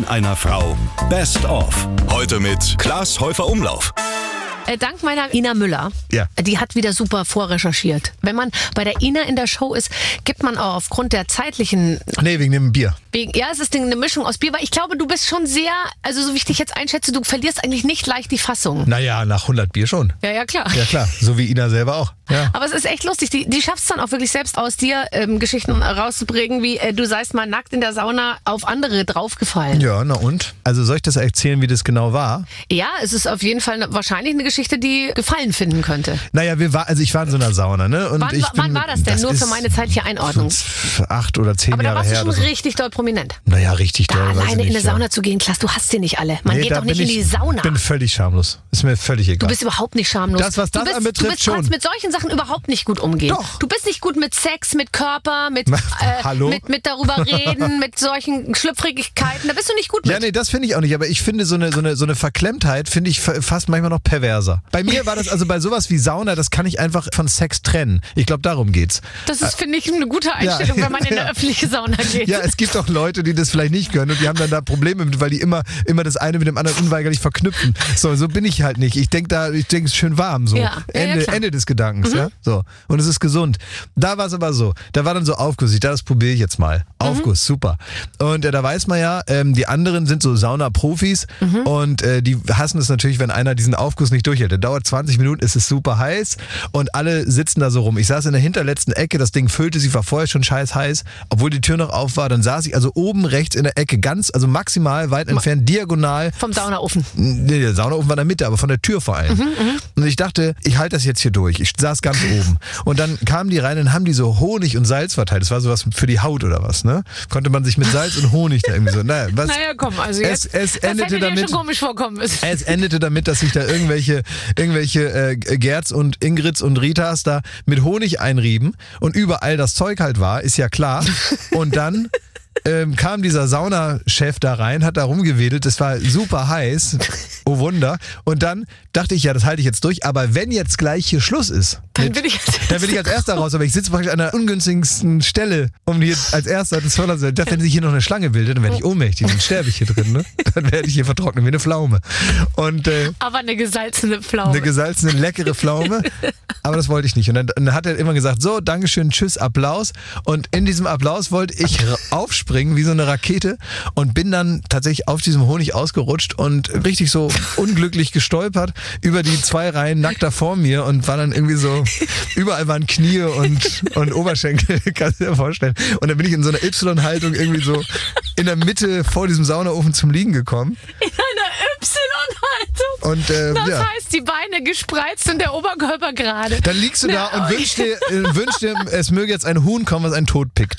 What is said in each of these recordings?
einer Frau. Best of. Heute mit Klaas Häufer-Umlauf. Dank meiner Ina Müller, die hat wieder super vorrecherchiert. Wenn man bei der Ina in der Show ist, gibt man auch aufgrund der zeitlichen... Nee, wegen dem Bier. Es ist eine Mischung aus Bier, weil ich glaube, du bist schon sehr, also so wie ich dich jetzt einschätze, du verlierst eigentlich nicht leicht die Fassung. Naja, nach 100 Bier schon. Ja, klar. Ja, klar. So wie Ina selber auch. Ja. Aber es ist echt lustig. Die schafft es dann auch wirklich selbst aus dir, Geschichten rauszubringen, wie du seist mal nackt in der Sauna auf andere draufgefallen. Ja, na und? Also soll ich das erzählen, wie das genau war? Ja, es ist auf jeden Fall wahrscheinlich eine Geschichte, die Gefallen finden könnte. Naja, ich war in so einer Sauna, ne? Und wann war das denn? Nur für meine zeitliche Einordnung. 8 oder 10 Jahre her. Aber da warst du schon so. richtig doll prominent. Naja, richtig doll. Alleine in eine Sauna zu gehen, Klaas, du hast sie nicht alle. Man geht doch nicht in die Sauna. Ich bin völlig schamlos. Ist mir völlig egal. Du bist überhaupt nicht schamlos. Das, was das anbetrifft, schon. Du kannst mit solchen Sachen überhaupt nicht gut umgehen. Doch. Du bist nicht gut mit Sex, mit Körper, mit Hallo? mit darüber reden, mit solchen Schlüpfrigkeiten. Da bist du nicht gut mit. Ja, nee, das finde ich auch nicht. Aber ich finde, so eine Verklemmtheit finde ich fast manchmal noch perverser. Bei mir war das, also bei sowas wie Sauna, das kann ich einfach von Sex trennen. Ich glaube, darum geht's. Das ist, finde ich, eine gute Einstellung, wenn man in eine öffentliche Sauna geht. Ja, es gibt auch Leute, die das vielleicht nicht können und die haben dann da Probleme mit, weil die immer das eine mit dem anderen unweigerlich verknüpfen. So bin ich halt nicht. Ich denke, es ist schön warm. So. Ja, Ende des Gedankens. Ja? So. Und es ist gesund. Da war es aber so. Da war dann so Aufguss. Das probiere ich jetzt mal. Aufguss, super. Und da weiß man ja, die anderen sind so Sauna-Profis und die hassen es natürlich, wenn einer diesen Aufguss nicht durchhält. Der dauert 20 Minuten, es ist super heiß und alle sitzen da so rum. Ich saß in der hinterletzten Ecke, das Ding füllte sich, war vorher schon scheiß heiß, obwohl die Tür noch auf war. Dann saß ich also oben rechts in der Ecke, also maximal weit entfernt, diagonal. Vom Saunaofen. Nee, der Saunaofen war in der Mitte, aber von der Tür vor allem. Und ich dachte, ich halte das jetzt hier durch. Ich saß ganz oben. Und dann kamen die rein und haben die so Honig und Salz verteilt. Das war sowas für die Haut oder was, ne? Konnte man sich mit Salz und Honig da irgendwie so. Naja, komm, also jetzt. Es endete damit, schon komisch vorkommen ist. Es endete damit, dass sich da irgendwelche Gerds und Ingrids und Ritas da mit Honig einrieben und überall das Zeug halt war, ist ja klar. Und dann kam dieser Saunachef da rein, hat da rumgewedelt, es war super heiß, oh Wunder. Und dann dachte ich, ja, das halte ich jetzt durch, aber wenn jetzt gleich hier Schluss ist, dann will ich als Erster raus, aber ich sitze praktisch an der ungünstigsten Stelle, um hier als Erster das Förder zu. Wenn sich hier noch eine Schlange bildet, dann werde ich ohnmächtig, dann sterbe ich hier drin, ne? Dann werde ich hier vertrocknen wie eine Pflaume. Und, aber eine gesalzene Pflaume. Eine gesalzene, leckere Pflaume, aber das wollte ich nicht. Und dann hat er immer gesagt, so, Dankeschön, tschüss, Applaus. Und in diesem Applaus wollte ich aufspringen wie so eine Rakete und bin dann tatsächlich auf diesem Honig ausgerutscht und richtig so unglücklich gestolpert über die 2 Reihen nackter vor mir und war dann irgendwie so, überall waren Knie und Oberschenkel, kannst du dir vorstellen. Und dann bin ich in so einer Y-Haltung irgendwie so in der Mitte vor diesem Saunaofen zum Liegen gekommen. In einer Y-Haltung? Und, das heißt, die Beine gespreizt und der Oberkörper gerade. Dann liegst du da und wünschst dir, es möge jetzt ein Huhn kommen, was einen tot pickt.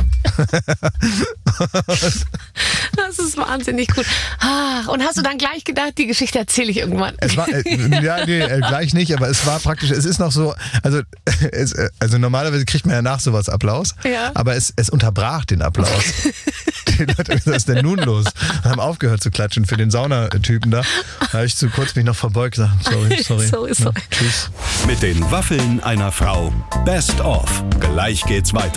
Das ist wahnsinnig gut. Und hast du dann gleich gedacht, die Geschichte erzähle ich irgendwann? Es war, gleich nicht, aber es war praktisch, es ist noch so, also normalerweise kriegt man ja nach sowas Applaus, aber es unterbrach den Applaus. Die Leute, was ist denn nun los? Haben aufgehört zu klatschen für den Saunatypen da. Da habe ich zu kurz mich noch verbeugt und gesagt, sorry. Sorry. Tschüss. Mit den Waffeln einer Frau. Best of. Gleich geht's weiter.